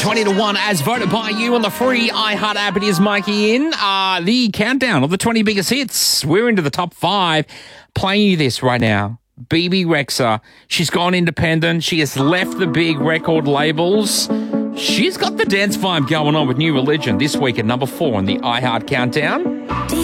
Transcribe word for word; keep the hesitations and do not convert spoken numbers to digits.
twenty to one as voted by you on the free iHeart app. It is Mikey in. Uh, the countdown of the twenty biggest hits. We're into the top five. Playing you this right now. Bebe Rexha. She's gone independent. She has left the big record labels. She's got the dance vibe going on with New Religion this week at number four on the iHeart Countdown.